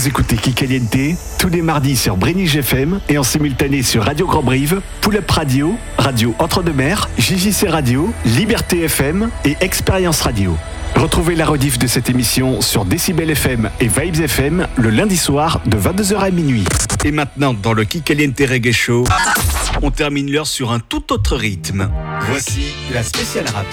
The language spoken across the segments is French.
Vous écoutez Kikaliente tous les mardis sur Brénige FM et en simultané sur Radio Grand Brive, Pull-Up Radio, Radio Entre-deux-Mers, JJC Radio, Liberté FM et Expérience Radio. Retrouvez la rediff de cette émission sur Décibel FM et Vibes FM le lundi soir de 22h à minuit. Et maintenant, dans le Kikaliente Reggae Show, on termine l'heure sur un tout autre rythme. Voici la spéciale rap.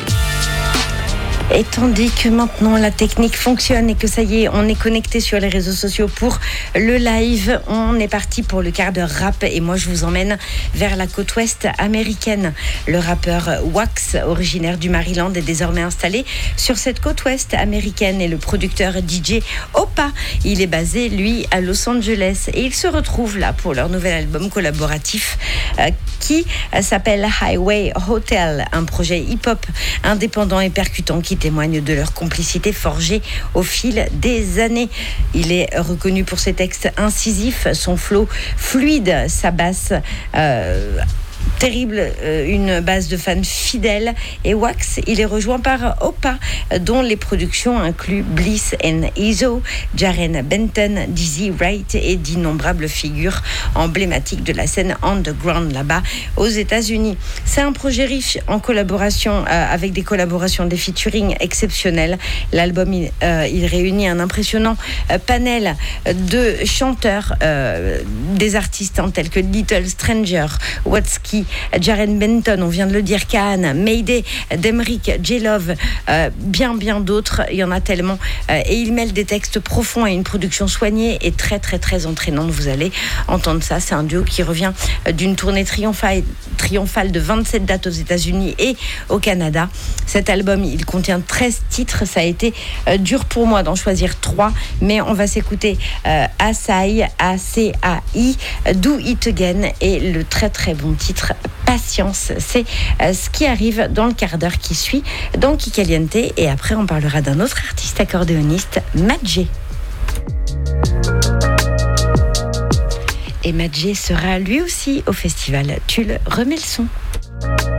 Et tandis que maintenant la technique fonctionne et que ça y est, on est connecté sur les réseaux sociaux pour le live, on est parti pour le quart d'heure rap et moi je vous emmène vers la côte ouest américaine. Le rappeur Wax, originaire du Maryland, est désormais installé sur cette côte ouest américaine et le producteur DJ Opa, il est basé lui à Los Angeles et ils se retrouvent là pour leur nouvel album collaboratif qui s'appelle Highway Hotel, un projet hip-hop indépendant et percutant qui témoigne de leur complicité forgée au fil des années. Il est reconnu pour ses textes incisifs, son flow fluide, sa basse terrible, une base de fans fidèles. Et Wax, il est rejoint par Opa, dont les productions incluent Bliss and Izzo, Jaren Benton, Dizzy Wright et d'innombrables figures emblématiques de la scène underground là-bas aux États-Unis. C'est un projet riche en collaboration avec des collaborations, des featuring exceptionnels. L'album il réunit un impressionnant panel de chanteurs, des artistes tels que Little Stranger, Watsky, Jaren Benton, on vient de le dire, Khan, Mayday, Demrick, J-Love, bien d'autres, il y en a tellement. Et il mêle des textes profonds et une production soignée et très entraînante. Vous allez entendre ça. C'est un duo qui revient d'une tournée triomphale de 27 dates aux États-Unis et au Canada. Cet album, il contient 13 titres. Ça a été dur pour moi d'en choisir 3, mais on va s'écouter Asai, A-C-A-I, Do It Again et le très bon titre Patience. C'est ce qui arrive dans le quart d'heure qui suit dans Kikaliente et après on parlera d'un autre artiste accordéoniste, Madjé. Et Madjé sera lui aussi au festival Tulle. Remets le son.